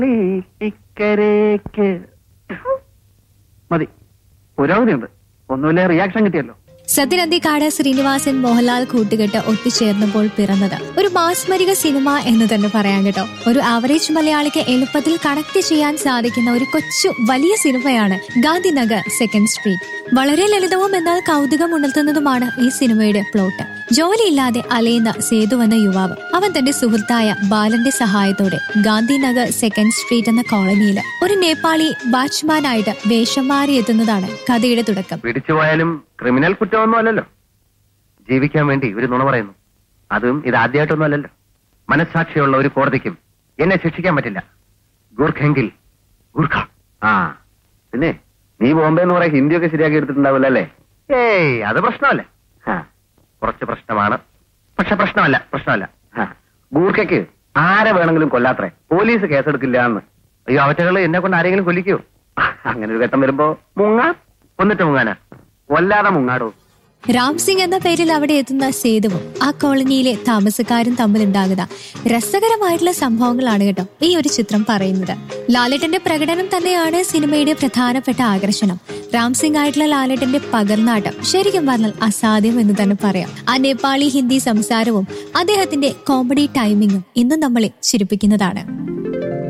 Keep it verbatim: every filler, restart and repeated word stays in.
ഇക്കരേക്ക് മതി. പുരോഗതിയുണ്ട്. ഒന്നുമില്ല, റിയാക്ഷൻ കിട്ടിയല്ലോ. സത്യനന്ദിക്കാട് ശ്രീനിവാസൻ മോഹൻലാൽ കൂട്ടുകെട്ട് ഒത്തുചേർന്നപ്പോൾ പിറന്നത് ഒരു മാസ്മരിക സിനിമ എന്ന് തന്നെ പറയാൻ കേട്ടോ. ഒരു ആവറേജ് മലയാളിക്ക് എളുപ്പത്തിൽ കണക്ട് ചെയ്യാൻ സാധിക്കുന്ന ഒരു കൊച്ചു വലിയ സിനിമയാണ് ഗാന്ധിനഗർ സെക്കൻഡ് സ്ട്രീറ്റ്. വളരെ ലളിതവും എന്നാൽ കൗതുകം ഉണർത്തുന്നതുമാണ് ഈ സിനിമയുടെ പ്ലോട്ട്. ജോലിയില്ലാതെ അലയുന്ന സേതു എന്ന യുവാവ് അവൻ തന്റെ സുഹൃത്തായ ബാലന്റെ സഹായത്തോടെ ഗാന്ധിനഗർ സെക്കൻഡ് സ്ട്രീറ്റ് എന്ന കോളനിയിൽ ഒരു നേപ്പാളി വാച്ച്മാനായിട്ട് വേഷം മാറി എത്തുന്നതാണ് കഥയുടെ തുടക്കം. പിടിച്ചുപോയാലും ക്രിമിനൽ കുറ്റമൊന്നും അല്ലല്ലോ. ജീവിക്കാൻ വേണ്ടി ഒരു നുണ പറയുന്നു. അതും ഇത് ആദ്യമായിട്ടൊന്നും അല്ലല്ലോ. മനസ്സാക്ഷിയുള്ള ഒരു കോടതിക്കും എന്നെ ശിക്ഷിക്കാൻ പറ്റില്ല. ഗൂർഖെങ്കിൽ ഗൂർഖ. ആ പിന്നെ നീ ബോംബെ എന്ന് പറയാൻ ഹിന്ദിയൊക്കെ ശരിയാക്കി എടുത്തിട്ടുണ്ടാവില്ല അല്ലേ? ഏയ് അത് പ്രശ്നമല്ല. കുറച്ച് പ്രശ്നമാണ്, പക്ഷെ പ്രശ്നമല്ല പ്രശ്നമല്ല ഗൂർഖയ്ക്ക് ആരെ വേണമെങ്കിലും കൊല്ലാത്രേ. പോലീസ് കേസെടുക്കില്ല എന്ന്. അയ്യോ അവറ്റകള് എന്നെ കൊണ്ട് ആരെങ്കിലും കൊല്ലിക്കോ? അങ്ങനെ ഒരു ഘട്ടം വരുമ്പോ മുങ്ങാ, കൊന്നിട്ട് മുങ്ങാനാ, കൊല്ലാതെ മുങ്ങാടോ. രാം സിംഗ് എന്ന പേരിൽ അവിടെ എത്തുന്ന സേതുവും ആ കോളനിയിലെ താമസക്കാരും തമ്മിലുണ്ടാകുന്ന രസകരമായിട്ടുള്ള സംഭവങ്ങളാണ് കേട്ടോ ഈ ഒരു ചിത്രം പറയുന്നത്. ലാലേട്ടന്റെ പ്രകടനം തന്നെയാണ് സിനിമയുടെ പ്രധാനപ്പെട്ട ആകർഷണം. രാം സിംഗ് ആയിട്ടുള്ള ലാലേട്ടന്റെ പകർന്നാട്ടം ശരിക്കും പറഞ്ഞാൽ അസാധ്യം എന്ന് തന്നെ പറയാം. ആ നേപ്പാളി ഹിന്ദി സംസാരവും അദ്ദേഹത്തിന്റെ കോമഡി ടൈമിങ്ങും ഇന്നും നമ്മളെ ചിരിപ്പിക്കുന്നതാണ്.